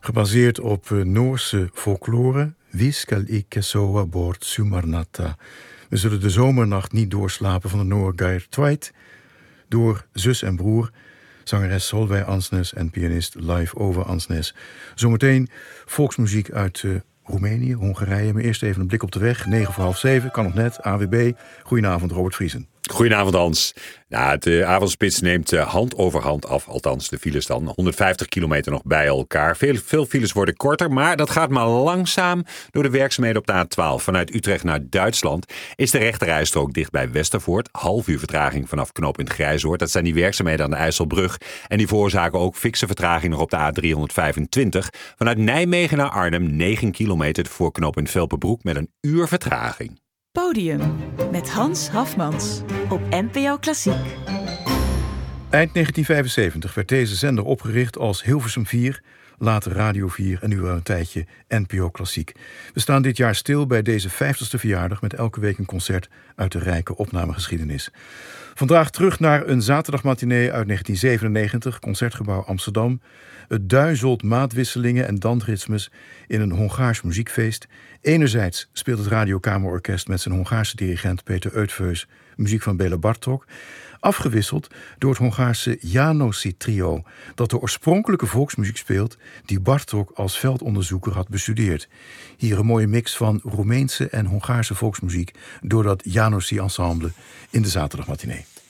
Gebaseerd op Noorse folklore. Wie skal ikke sove bort sumarnatta. We zullen de zomernacht niet doorslapen van de Noor Geir Tveit. Door zus en broer, zangeres Solveig Ansnes en pianist live over Ansnes. Zometeen volksmuziek uit Roemenië, Hongarije. Maar eerst even een blik op de weg. 6:45, kan nog net, AWB. Goedenavond, Robert Vriesen. Goedenavond, Hans. Nou, de avondspits neemt hand over hand af. Althans, de files dan. 150 kilometer nog bij elkaar. Veel files worden korter, maar dat gaat maar langzaam door de werkzaamheden op de A12. Vanuit Utrecht naar Duitsland is de rechterrijstrook dicht bij Westervoort. Half uur vertraging vanaf knooppunt Grijzoord. Dat zijn die werkzaamheden aan de IJsselbrug. En die veroorzaken ook fikse vertraging nog op de A325. Vanuit Nijmegen naar Arnhem 9 kilometer voor knooppunt Velpenbroek met een uur vertraging. Podium met Hans Hafmans op NPO Klassiek. Eind 1975 werd deze zender opgericht als Hilversum 4, later Radio 4 en nu al een tijdje NPO Klassiek. We staan dit jaar stil bij deze 50ste verjaardag met elke week een concert uit de rijke opnamegeschiedenis. Vandaag terug naar een zaterdagmatinee uit 1997, Concertgebouw Amsterdam. Het duizelt maatwisselingen en dansritmes in een Hongaars muziekfeest. Enerzijds speelt het Radiokamerorkest met zijn Hongaarse dirigent Peter Eötvös muziek van Béla Bartók, afgewisseld door het Hongaarse Jánosi Trio, dat de oorspronkelijke volksmuziek speelt die Bartók als veldonderzoeker had bestudeerd. Hier een mooie mix van Roemeense en Hongaarse volksmuziek door dat Jánosi Ensemble in de zaterdagmatinee.